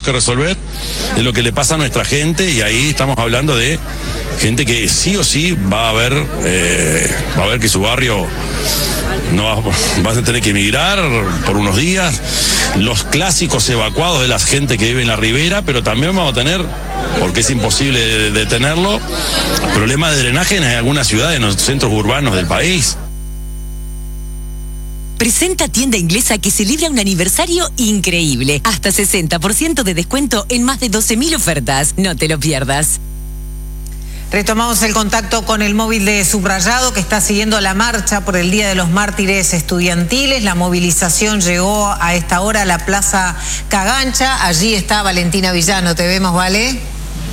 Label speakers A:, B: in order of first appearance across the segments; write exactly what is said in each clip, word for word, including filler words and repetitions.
A: que resolver, de lo que le pasa a nuestra gente, y ahí estamos hablando de gente que sí o sí va a ver, eh, va a ver que su barrio no va, va a tener que emigrar por unos días, los clásicos evacuados de la gente que vive en la ribera, pero también vamos a tener, porque es imposible detenerlo, problemas de drenaje en algunas ciudades, en los centros urbanos del país.
B: Presenta Tienda Inglesa, que celebra un aniversario increíble. Hasta sesenta por ciento de descuento en más de doce mil ofertas. No te lo pierdas.
C: Retomamos el contacto con el móvil de Subrayado, que está siguiendo la marcha por el Día de los Mártires Estudiantiles. La movilización llegó a esta hora a la Plaza Cagancha. Allí está Valentina Villano. Te vemos, ¿vale?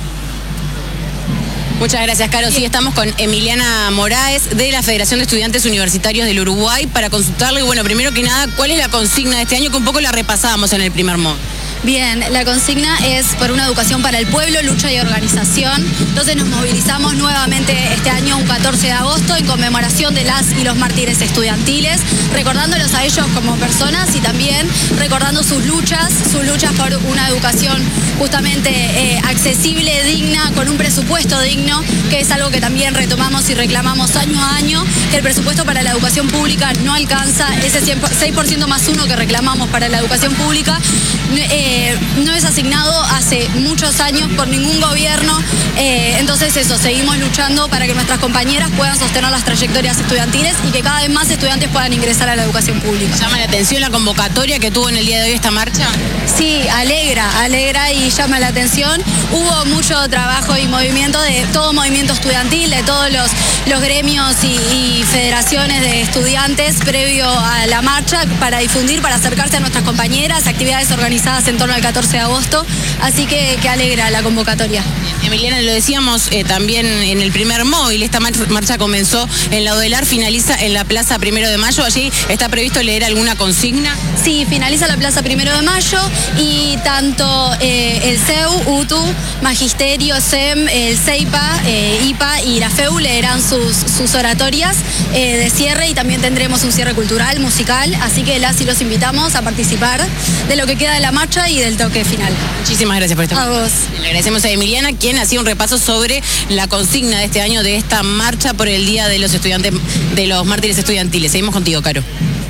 D: Muchas gracias, Caro. Sí, estamos con Emiliana Moraes de la Federación de Estudiantes Universitarios del Uruguay para consultarle, bueno, primero que nada, ¿cuál es la consigna de este año? Que un poco la repasábamos en el primer modo.
E: Bien, la consigna es por una educación para el pueblo, lucha y organización. Entonces nos movilizamos nuevamente este año, un catorce de agosto, en conmemoración de las y los mártires estudiantiles, recordándolos a ellos como personas y también recordando sus luchas, sus luchas por una educación justamente eh, accesible, digna, con un presupuesto digno, que es algo que también retomamos y reclamamos año a año, que el presupuesto para la educación pública no alcanza, ese seis por ciento más uno que reclamamos para la educación pública, eh, no es asignado hace muchos años por ningún gobierno, eh, entonces eso, seguimos luchando para que nuestras compañeras puedan sostener las trayectorias estudiantiles y que cada vez más estudiantes puedan ingresar a la educación pública.
D: ¿Llama la atención la convocatoria que tuvo en el día de hoy esta marcha?
E: Sí, alegra, alegra y llama la atención. Hubo mucho trabajo y movimiento de todo movimiento estudiantil, de todos los, los gremios y, y federaciones de estudiantes previo a la marcha para difundir, para acercarse a nuestras compañeras, actividades organizadas en torno al catorce de agosto, así que, que alegra la convocatoria.
D: Emiliana, lo decíamos eh, también en el primer móvil, esta marcha, marcha comenzó en la Odelar, finaliza en la Plaza Primero de Mayo. ¿Allí está previsto leer alguna consigna?
E: Sí, finaliza la Plaza Primero de Mayo y tanto eh, el C E U, U T U, Magisterio, S E M, el CEIPA, eh, I P A y la F E U leerán sus, sus oratorias eh, de cierre y también tendremos un cierre cultural, musical, así que las y los invitamos a participar de lo que queda de la marcha y del toque final.
D: Muchísimas gracias por esto.
E: A vos.
D: Le agradecemos a Emiliana, quien hacía un repaso sobre la consigna de este año de esta marcha por el Día de los Estudiantes, de los Mártires Estudiantiles. Seguimos contigo, Caro.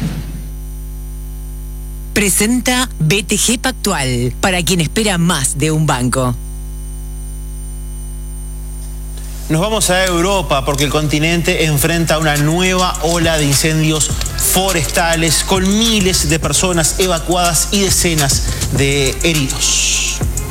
B: Presenta B T G Pactual, para quien espera más de un banco.
F: Nos vamos a Europa porque el continente enfrenta una nueva ola de incendios forestales con miles de personas evacuadas y decenas de heridos.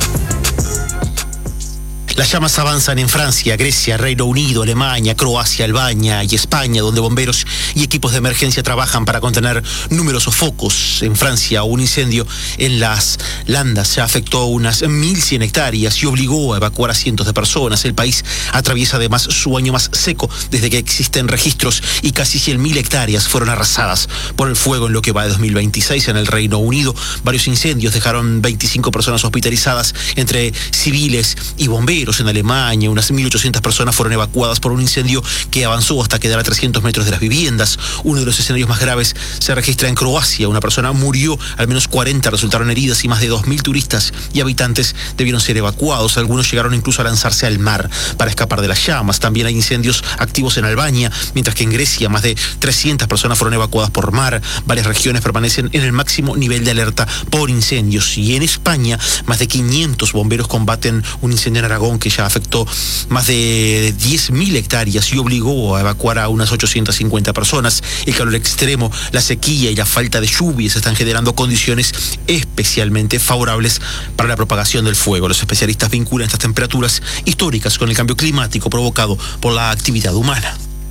F: Las llamas avanzan en Francia, Grecia, Reino Unido, Alemania, Croacia, Albania y España, donde bomberos y equipos de emergencia trabajan para contener numerosos focos. En Francia, un incendio en las Landas se afectó unas mil cien hectáreas y obligó a evacuar a cientos de personas. El país atraviesa además su año más seco desde que existen registros y casi cien mil hectáreas fueron arrasadas por el fuego en lo que va de dos mil veintiséis. En el Reino Unido, varios incendios dejaron veinticinco personas hospitalizadas, entre civiles y bomberos. En Alemania, unas mil ochocientas personas fueron evacuadas por un incendio que avanzó hasta quedar a trescientos metros de las viviendas. Uno de los escenarios más graves se registra en Croacia. Una persona murió, al menos cuarenta resultaron heridas y más de dos mil turistas y habitantes debieron ser evacuados. Algunos llegaron incluso a lanzarse al mar para escapar de las llamas. También hay incendios activos en Albania, mientras que en Grecia más de trescientas personas fueron evacuadas por mar. Varias regiones permanecen en el máximo nivel de alerta por incendios. Y en España, más de quinientos bomberos combaten un incendio en Aragón que ya afectó más de diez mil hectáreas y obligó a evacuar a unas ochocientas cincuenta personas. El calor extremo, la sequía y la falta de lluvias están generando condiciones especialmente favorables para la propagación del fuego. Los especialistas vinculan estas temperaturas históricas con el cambio climático provocado por la actividad humana.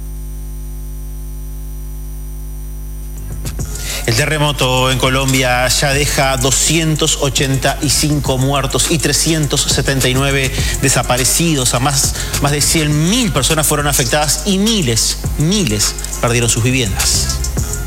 F: El terremoto en Colombia ya deja doscientos ochenta y cinco muertos y trescientos setenta y nueve desaparecidos. A más, más de cien mil personas fueron afectadas y miles, miles perdieron sus viviendas.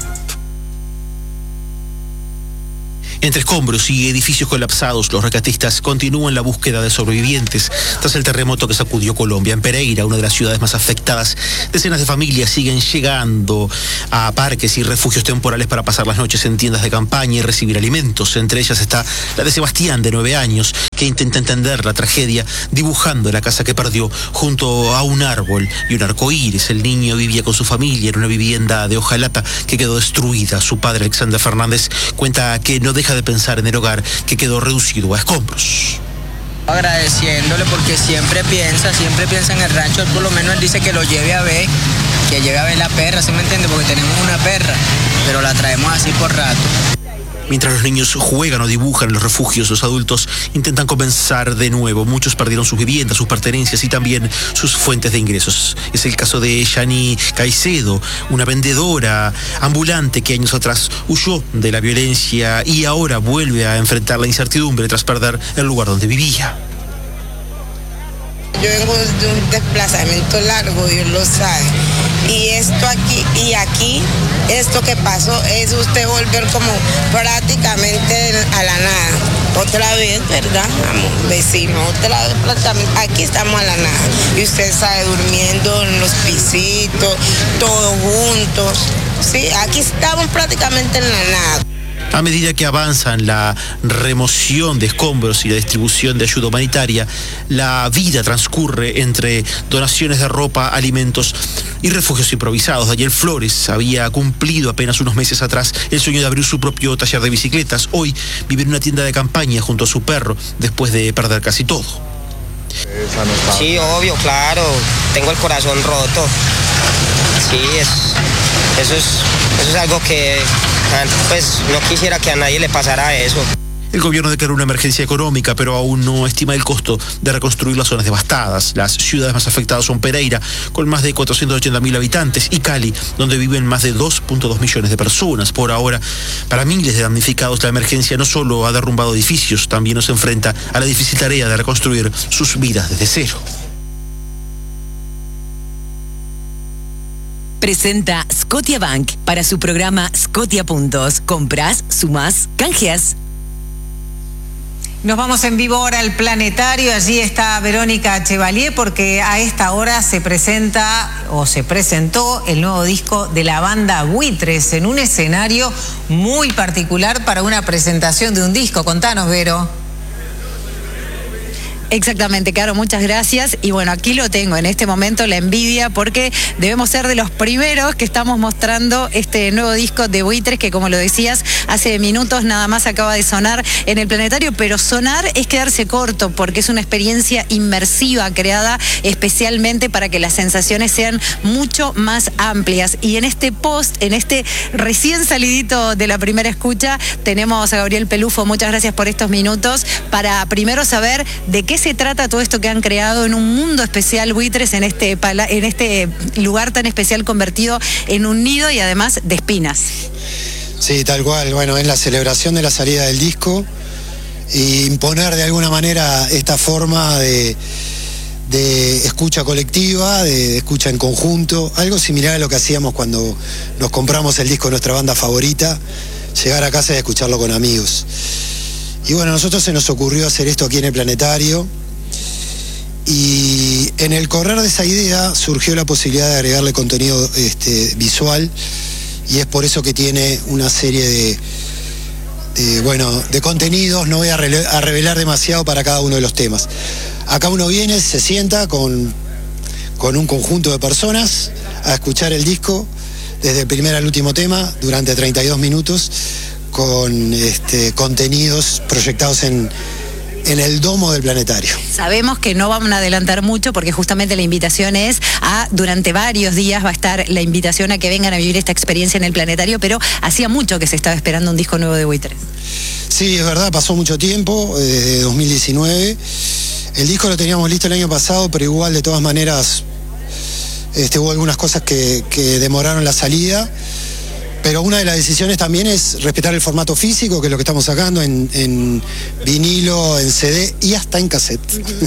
F: Entre escombros y edificios colapsados, los rescatistas continúan la búsqueda de sobrevivientes tras el terremoto que sacudió Colombia. En Pereira, una de las ciudades más afectadas, decenas de familias siguen llegando a parques y refugios temporales para pasar las noches en tiendas de campaña y recibir alimentos. Entre ellas está la de Sebastián, de nueve años, que intenta entender la tragedia dibujando la casa que perdió junto a un árbol y un arcoíris. El niño vivía con su familia en una vivienda de hojalata que quedó destruida. Su padre, Alexander Fernández, cuenta que no deja de pensar en el hogar que quedó reducido a escombros.
G: Agradeciéndole porque siempre piensa, siempre piensa en el rancho. Él por lo menos él dice que lo lleve a ver, que lleve a ver la perra, ¿sí me entiende? Porque tenemos una perra, pero la traemos así por rato.
F: Mientras los niños juegan o dibujan en los refugios, los adultos intentan comenzar de nuevo. Muchos perdieron sus viviendas, sus pertenencias y también sus fuentes de ingresos. Es el caso de Yani Caicedo, una vendedora ambulante que años atrás huyó de la violencia y ahora vuelve a enfrentar la incertidumbre tras perder el lugar donde vivía.
H: Yo vengo de un desplazamiento largo, Dios lo sabe. Y esto aquí, y aquí, esto que pasó es usted volver como prácticamente a la nada. Otra vez, ¿verdad, amor? Vecino, otra vez prácticamente. Aquí estamos a la nada. Y usted sabe, durmiendo en los pisitos, todos juntos. Sí, aquí estamos prácticamente en la nada.
F: A medida que avanzan la remoción de escombros y la distribución de ayuda humanitaria, la vida transcurre entre donaciones de ropa, alimentos y refugios improvisados. Daniel Flores había cumplido apenas unos meses atrás el sueño de abrir su propio taller de bicicletas. Hoy vive en una tienda de campaña junto a su perro después de perder casi todo.
G: Sí, obvio, claro. Tengo el corazón roto. Sí, es, eso, es, eso es algo que pues no quisiera que a nadie le pasara eso.
F: El gobierno declaró una emergencia económica, pero aún no estima el costo de reconstruir las zonas devastadas. Las ciudades más afectadas son Pereira, con más de cuatrocientos ochenta mil habitantes, y Cali, donde viven más de dos punto dos millones de personas. Por ahora, para miles de damnificados, la emergencia no solo ha derrumbado edificios, también nos enfrenta a la difícil tarea de reconstruir sus vidas desde cero.
B: Presenta Scotiabank para su programa Scotia Puntos. Compras, sumas, canjeas.
C: Nos vamos en vivo ahora al Planetario. Allí está Verónica Chevalier porque a esta hora se presenta o se presentó el nuevo disco de la banda Buitres en un escenario muy particular para una presentación de un disco. Contanos, Vero.
I: Exactamente, Caro, muchas gracias. Y bueno, aquí lo tengo en este momento, la envidia, porque debemos ser de los primeros que estamos mostrando este nuevo disco de Buitres, que como lo decías, hace minutos nada más acaba de sonar en el Planetario, pero sonar es quedarse corto, porque es una experiencia inmersiva creada especialmente para que las sensaciones sean mucho más amplias. Y en este post, en este recién salidito de la primera escucha, tenemos a Gabriel Pelufo. Muchas gracias por estos minutos para primero saber de qué se trata todo esto que han creado en un mundo especial Buitres, en este, en este lugar tan especial convertido en un nido y además de espinas.
J: Sí, tal cual. Bueno, es la celebración de la salida del disco e imponer de alguna manera esta forma de, de escucha colectiva, de, de escucha en conjunto, algo similar a lo que hacíamos cuando nos compramos el disco de nuestra banda favorita, llegar a casa y escucharlo con amigos. Y bueno, a nosotros se nos ocurrió hacer esto aquí en el Planetario y en el correr de esa idea surgió la posibilidad de agregarle contenido este, visual, y es por eso que tiene una serie de, de, bueno, de contenidos. No voy a, re a revelar demasiado para cada uno de los temas. Acá uno viene, se sienta con, con un conjunto de personas a escuchar el disco desde el primer al último tema durante treinta y dos minutos, con este, contenidos proyectados en, en el domo del Planetario.
I: Sabemos que no vamos a adelantar mucho porque justamente la invitación es a, durante varios días va a estar la invitación a que vengan a vivir esta experiencia en el Planetario, pero hacía mucho que se estaba esperando un disco nuevo de Buitres.
J: Sí, es verdad, pasó mucho tiempo, desde dos mil diecinueve. El disco lo teníamos listo el año pasado, pero igual de todas maneras este, hubo algunas cosas que, que demoraron la salida. Pero una de las decisiones también es respetar el formato físico, que es lo que estamos sacando en, en vinilo, en C D y hasta en cassette.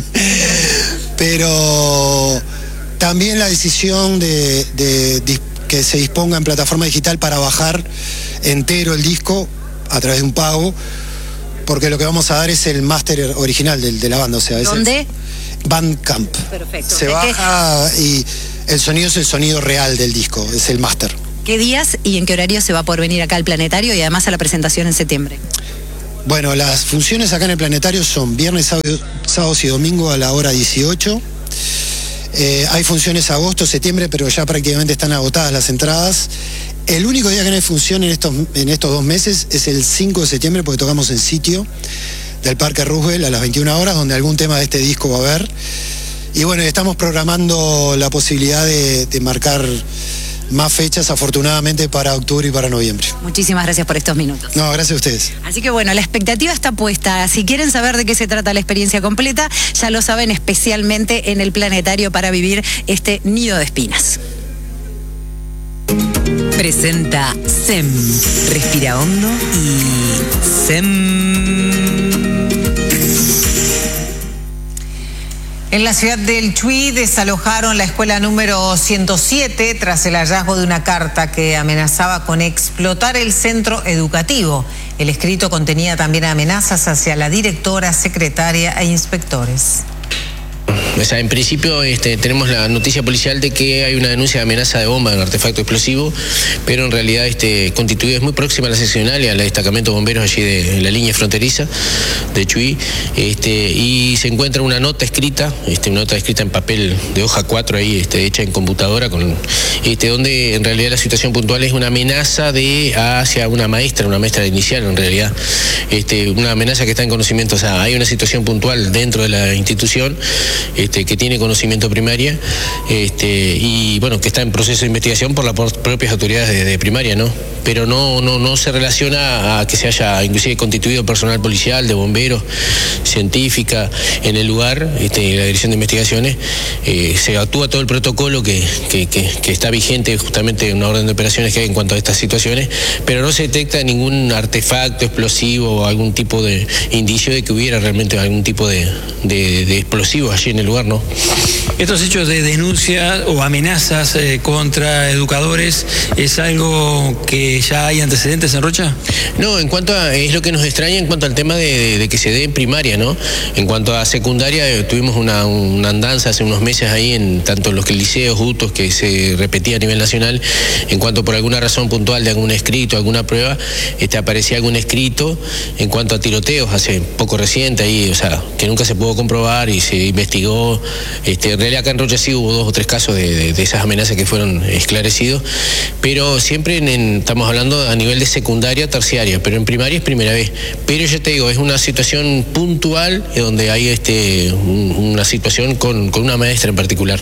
J: Pero también la decisión de, de, de que se disponga en plataforma digital para bajar entero el disco a través de un pago, porque lo que vamos a dar es el máster original de, de la banda. O sea,
I: ¿dónde?
J: Es Bandcamp.
I: Perfecto.
J: Se baja y el sonido es el sonido real del disco, es el máster.
I: ¿Qué días y en qué horario se va a poder venir acá al Planetario y además a la presentación en septiembre?
J: Bueno, las funciones acá en el Planetario son viernes, sábado, sábados y domingo a la hora dieciocho. Eh, hay funciones agosto, septiembre, pero ya prácticamente están agotadas las entradas. El único día que no hay función en estos, en estos dos meses es el cinco de septiembre, porque tocamos en sitio del Parque Roosevelt a las veintiuna horas, donde algún tema de este disco va a haber. Y bueno, estamos programando la posibilidad de, de marcar más fechas, afortunadamente, para octubre y para noviembre.
I: Muchísimas gracias por estos minutos.
J: No, gracias a ustedes.
I: Así que bueno, la expectativa está puesta. Si quieren saber de qué se trata la experiencia completa, ya lo saben, especialmente en el Planetario, para vivir este nido de espinas.
B: Presenta S E M. Respira hondo y S E M.
C: En la ciudad del Chuy desalojaron la escuela número ciento siete tras el hallazgo de una carta que amenazaba con explotar el centro educativo. El escrito contenía también amenazas hacia la directora, secretaria e inspectores.
K: O sea, en principio este, tenemos la noticia policial de que hay una denuncia de amenaza de bomba en artefacto explosivo, pero en realidad este, Constituido es muy próxima a la seccional y al destacamento de bomberos allí de, de la línea fronteriza de Chuy, este, y se encuentra una nota escrita, este, una nota escrita en papel de hoja cuatro ahí, este, hecha en computadora, con, este, donde en realidad la situación puntual es una amenaza de hacia una maestra, una maestra inicial en realidad, este, una amenaza que está en conocimiento. O sea, hay una situación puntual dentro de la institución Este, que tiene conocimiento primaria este, y bueno, que está en proceso de investigación por las propias autoridades de, de primaria, ¿no? Pero no, no, no se relaciona a que se haya inclusive constituido personal policial, de bomberos, científica en el lugar, este, la dirección de investigaciones. Eh, se actúa todo el protocolo que, que, que, que está vigente justamente en una orden de operaciones que hay en cuanto a estas situaciones, pero no se detecta ningún artefacto explosivo o algún tipo de indicio de que hubiera realmente algún tipo de, de, de explosivo allí en el lugar, ¿no?
L: Estos hechos de denuncia o amenazas eh, contra educadores, ¿es algo que ya hay antecedentes en Rocha?
K: No, en cuanto a, es lo que nos extraña en cuanto al tema de, de, de que se dé en primaria, ¿no? En cuanto a secundaria, eh, tuvimos una, una andanza hace unos meses ahí en tanto los liceos, jutos, que se repetía a nivel nacional, en cuanto por alguna razón puntual de algún escrito, alguna prueba, este, aparecía algún escrito en cuanto a tiroteos, hace poco reciente ahí, o sea, que nunca se pudo comprobar y se investigó. Este, en realidad acá en Rocha sí hubo dos o tres casos de, de, de esas amenazas que fueron esclarecidos, pero siempre en, en, estamos hablando a nivel de secundaria, terciaria, pero en primaria es primera vez. Pero yo te digo, es una situación puntual donde hay este, un, una situación con, con una maestra en particular.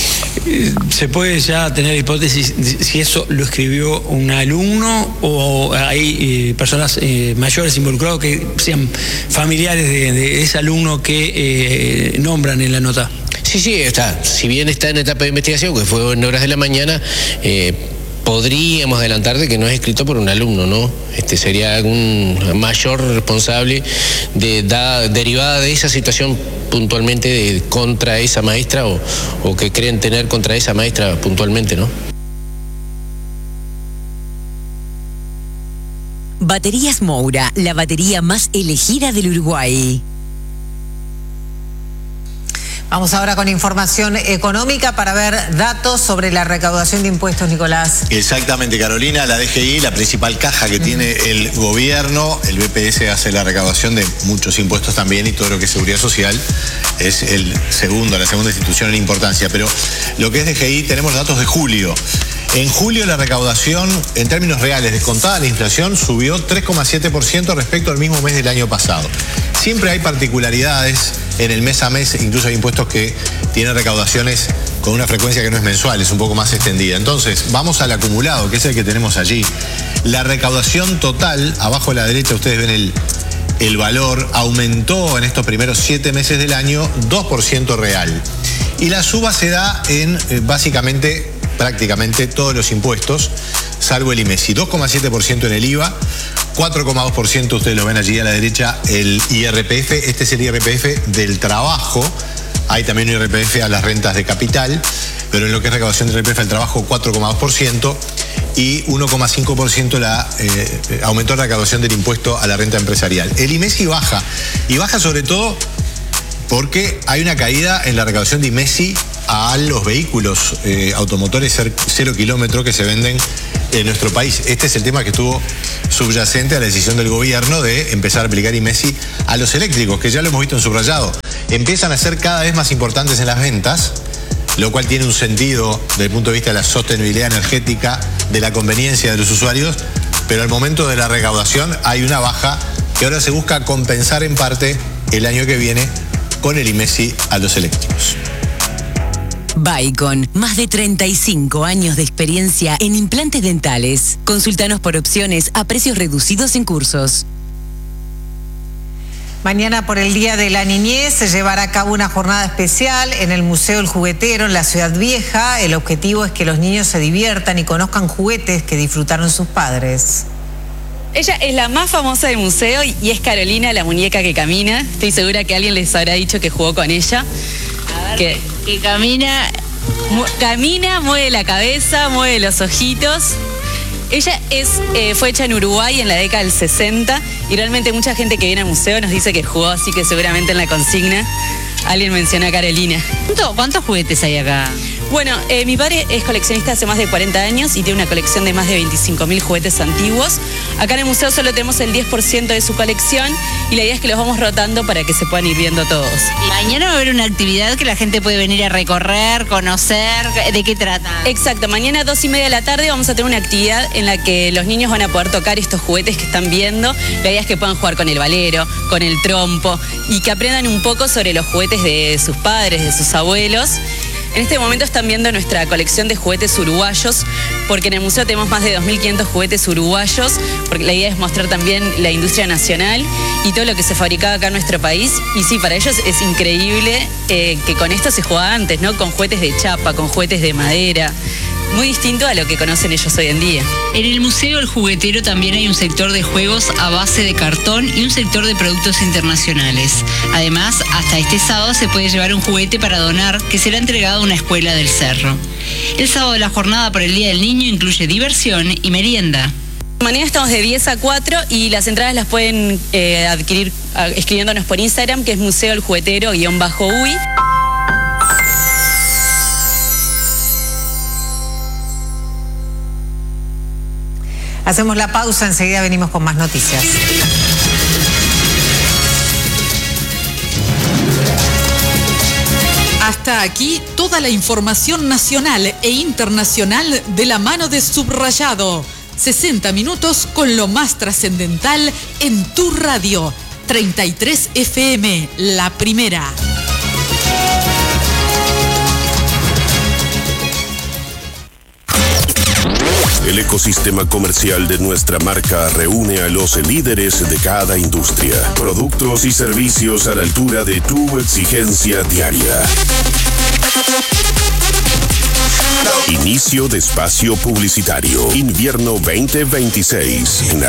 L: ¿Se puede ya tener hipótesis si eso lo escribió un alumno o hay eh, personas eh, mayores involucradas que sean familiares de, de ese alumno que eh, nombran en la nota?
K: Sí, sí, está. Si bien está en etapa de investigación, que fue en horas de la mañana, eh, podríamos adelantar de que no es escrito por un alumno, ¿no? Este sería algún mayor responsable de, da, derivada de esa situación puntualmente de, contra esa maestra o, o que creen tener contra esa maestra puntualmente, ¿no?
B: Baterías Moura, la batería más elegida del Uruguay.
C: Vamos ahora con información económica para ver datos sobre la recaudación de impuestos, Nicolás.
M: Exactamente, Carolina, la D G I, la principal caja que mm. tiene el gobierno, el B P S hace la recaudación de muchos impuestos también y todo lo que es seguridad social es el segundo, la segunda institución en importancia. Pero lo que es D G I, tenemos datos de julio. En julio la recaudación, en términos reales, descontada la inflación, subió tres coma siete por ciento respecto al mismo mes del año pasado. Siempre hay particularidades en el mes a mes, incluso hay impuestos que tienen recaudaciones con una frecuencia que no es mensual, es un poco más extendida. Entonces, vamos al acumulado, que es el que tenemos allí. La recaudación total, abajo a la derecha ustedes ven el, el valor, aumentó en estos primeros siete meses del año dos por ciento real. Y la suba se da en, eh, básicamente, prácticamente todos los impuestos, salvo el I M E S I. dos coma siete por ciento en el I V A, cuatro coma dos por ciento, ustedes lo ven allí a la derecha, el I R P F. Este es el I R P F del trabajo. Hay también un I R P F a las rentas de capital, pero en lo que es recaudación del I R P F al trabajo, cuatro coma dos por ciento. Y uno coma cinco por ciento la, eh, aumentó la recaudación del impuesto a la renta empresarial. El I M E S I baja, y baja sobre todo porque hay una caída en la recaudación de I M E S I a los vehículos eh, automotores cero kilómetros que se venden en nuestro país. Este es el tema que estuvo subyacente a la decisión del gobierno de empezar a aplicar IMESI a los eléctricos, que ya lo hemos visto en subrayado. Empiezan a ser cada vez más importantes en las ventas, lo cual tiene un sentido desde el punto de vista de la sostenibilidad energética, de la conveniencia de los usuarios, pero al momento de la recaudación hay una baja que ahora se busca compensar en parte el año que viene con el IMESI a los eléctricos.
B: Baicon, más de treinta y cinco años de experiencia en implantes dentales. Consultanos por opciones a precios reducidos en cursos.
C: Mañana, por el Día de la Niñez, se llevará a cabo una jornada especial en el Museo El Juguetero en la Ciudad Vieja. El objetivo es que los niños se diviertan y conozcan juguetes que disfrutaron sus padres.
N: Ella es la más famosa del museo y es Carolina, la muñeca que camina. Estoy segura que alguien les habrá dicho que jugó con ella.
O: A ver,
N: que,
O: que camina,
N: mu camina, mueve la cabeza, mueve los ojitos. Ella es, eh, fue hecha en Uruguay en la década del sesenta y realmente mucha gente que viene al museo nos dice que jugó, así que seguramente en la consigna alguien menciona a Carolina.
O: ¿Cuánto, ¿Cuántos juguetes hay acá?
N: Bueno, eh, mi padre es coleccionista hace más de cuarenta años y tiene una colección de más de veinticinco mil juguetes antiguos. Acá en el museo solo tenemos el diez por ciento de su colección y la idea es que los vamos rotando para que se puedan ir viendo todos.
O: Y mañana va a haber una actividad que la gente puede venir a recorrer, conocer. ¿De qué trata?
N: Exacto, mañana a dos y media de la tarde vamos a tener una actividad en la que los niños van a poder tocar estos juguetes que están viendo. La idea es que puedan jugar con el valero, con el trompo y que aprendan un poco sobre los juguetes de sus padres, de sus abuelos. En este momento están viendo nuestra colección de juguetes uruguayos, porque en el museo tenemos más de dos mil quinientos juguetes uruguayos, porque la idea es mostrar también la industria nacional y todo lo que se fabricaba acá en nuestro país. Y sí, para ellos es increíble eh, que con esto se jugaba antes, ¿no? Con juguetes de chapa, con juguetes de madera. Muy distinto a lo que conocen ellos hoy en día.
O: En el Museo El Juguetero también hay un sector de juegos a base de cartón y un sector de productos internacionales. Además, hasta este sábado se puede llevar un juguete para donar que será entregado a una escuela del Cerro. El sábado de la jornada por el Día del Niño incluye diversión y merienda.
N: Mañana estamos de diez a cuatro y las entradas las pueden eh, adquirir uh, escribiéndonos por Instagram, que es Museo El Juguetero guión bajo U I.
C: Hacemos la pausa, enseguida venimos con más noticias.
P: Hasta aquí toda la información nacional e internacional de la mano de Subrayado. sesenta minutos con lo más trascendental en tu radio. treinta y tres F M, la primera.
Q: El ecosistema comercial de nuestra marca reúne a los líderes de cada industria. Productos y servicios a la altura de tu exigencia diaria. Inicio de espacio publicitario. Invierno veinte veintiséis en